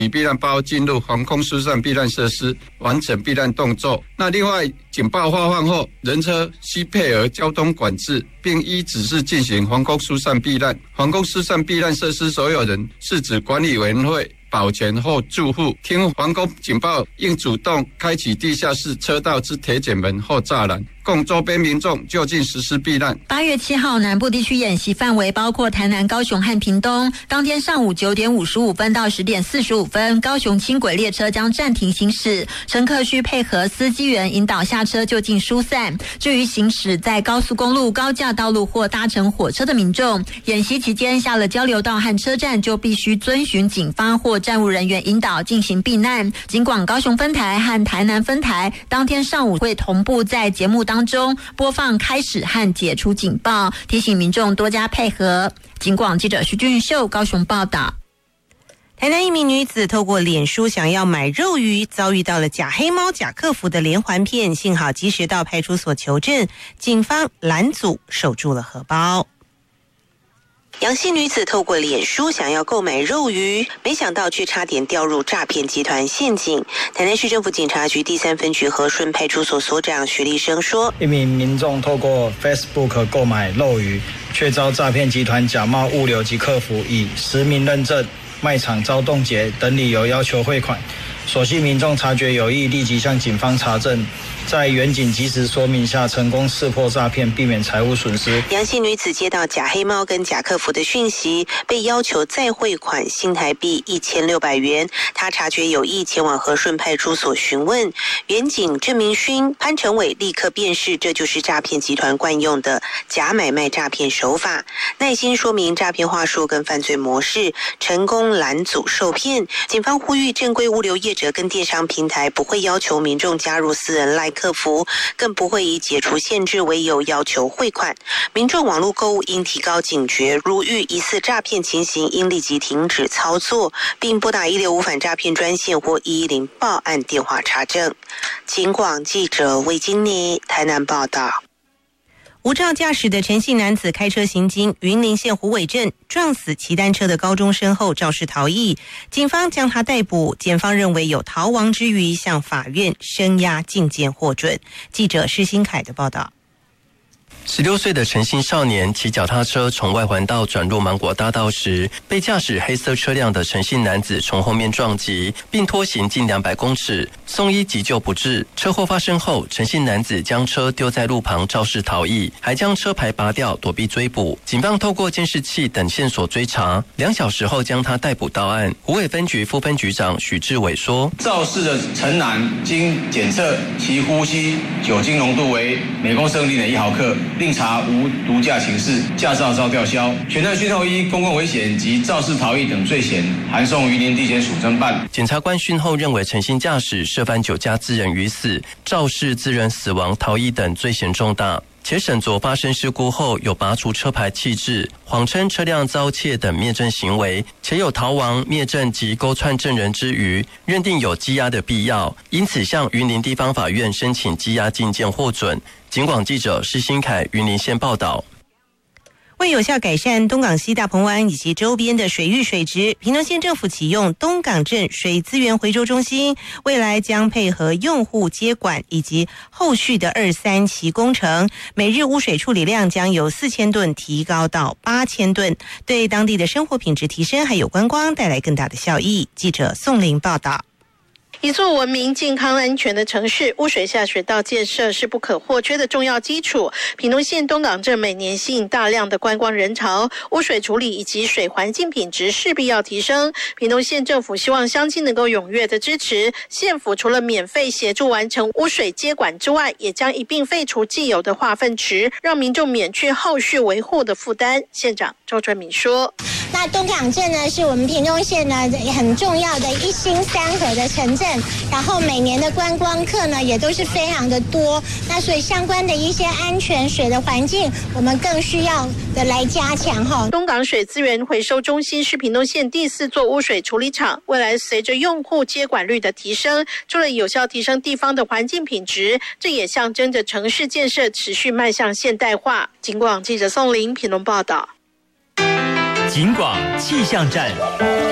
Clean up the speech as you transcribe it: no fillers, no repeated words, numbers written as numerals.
避难包进入防空疏散避难设施，完成避难动作。那另外，警报发放后，人车需配合交通管制，并依指示进行防空疏散避难。防空疏散避难设施所有人是指管理委员会、保全或住户，听防空警报应主动开启地下室车道之铁卷门或栅栏，供周边民众就近实施避难。 8月7号，南部地区演习范围包括台南、高雄和屏东。当天上午9点55分到10点45分，高雄轻轨列车将暂停行驶，乘客需配合司机员引导下车就近疏散。至于行驶在高速公路、高架道路或搭乘火车的民众，演习期间下了交流道和车站就必须遵循警方或站务人员引导进行避难。尽管高雄分台和台南分台当天上午会同步在节目当中播放开始和解除警报，提醒民众多加配合。警广记者徐俊秀高雄报道。 台南一名女子透过脸书想要买肉鱼，遭遇到了假黑猫假客服的连环骗，幸好及时到派出所求证，警方拦阻，守住了荷包。杨姓女子透过脸书想要购买肉鱼，没想到却差点掉入诈骗集团陷阱。台南市政府警察局第3分局和顺派出所所长徐立生说， 一名民众透过 Facebook 购买肉鱼，却遭诈骗集团假冒物流及客服以实名认证、卖场遭冻结等理由要求汇款。所幸民众察觉有异，立即向警方查证，在员警及时说明下，成功识破诈骗，避免财务损失。 杨姓女子接到假黑猫跟假客服的讯息，被要求再汇款新台币1600元。她察觉有异，前往和顺派出所询问，员警郑明勋、潘成伟立刻辨识这就是诈骗集团惯用的假买卖诈骗手法，耐心说明诈骗话术跟犯罪模式，成功拦阻受骗。警方呼吁正规物流业者跟电商平台不会要求民众加入私人赖客服，更不会以解除限制为由要求汇款。民众网络购物应提高警觉，如遇疑似诈骗情形，应立即停止操作，并拨打165反诈骗专线或110报案电话查证。警广记者魏金妮台南报道。无照驾驶的陈姓男子开车行经云林县虎尾镇，撞死骑单车的高中生后肇事逃逸，警方将他逮捕，检方认为有逃亡之余，向法院声押禁见获准。记者施新凯的报道。 16岁的陈姓少年骑脚踏车从外环道转入芒果大道时，被驾驶黑色车辆的陈姓男子从后面撞击，并拖行近200公尺，送医急救不治。车祸发生后，陈姓男子将车丢在路旁肇事逃逸，还将车牌拔掉躲避追捕。警方透过监视器等线索追查，2小时后将他逮捕到案。虎尾分局副分局长许志伟说：“ 肇事的陈男经检测其呼吸酒精浓度为每公升0.1毫克。另查无毒驾情事，驾照遭吊销。全案讯后依公共危险及肇事逃逸等罪嫌，函送云林地检署侦办。” 检察官讯后认为陈姓驾驶涉犯酒驾致人于死、肇事致人死亡、逃逸等罪嫌重大，且审酌发生事故后有拔除车牌弃置、谎称车辆遭窃等灭证行为，且有逃亡、灭证及勾串证人之余，认定有羁押的必要，因此向云林地方法院申请羁押禁见获准。警广记者施新凯云林县报道。 为有效改善东港西大鹏湾以及周边的水域水质，屏东县政府启用东港镇水资源回收中心，未来将配合用户接管以及后续的2、3期工程，每日污水处理量将由4000吨提高到8000吨，对当地的生活品质提升还有观光带来更大的效益。记者宋玲报道。 一座文明、健康、安全的城市，污水下水道建设是不可或缺的重要基础。屏东县东港镇每年吸引大量的观光人潮，污水处理以及水环境品质势必要提升。屏东县政府希望乡亲能够踊跃的支持，县府除了免费协助完成污水接管之外，也将一并废除既有的化粪池，让民众免去后续维护的负担。县长周春敏说：“ 那东港镇呢，是我们屏东县呢很重要的一心3合的城镇。然后每年的观光客呢也都是非常的多，那所以相关的一些安全水的环境，我们更需要的来加强哈。 东港水资源回收中心是屏东县第4座污水处理厂，未来随着用户接管率的提升，除了有效提升地方的环境品质，这也象征着城市建设持续迈向现代化。警广记者宋玲屏东报道。 警广气象站。